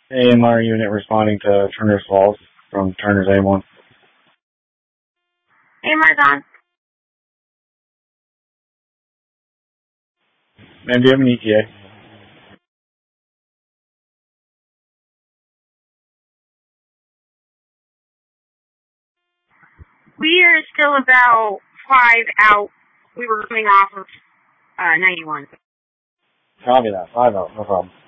AMR unit responding to Turner's Falls from Turner's A1. AMR's on. And do you have an ETA? We are still about 5 out. We were coming off of 91. Copy that. 5 out. No problem.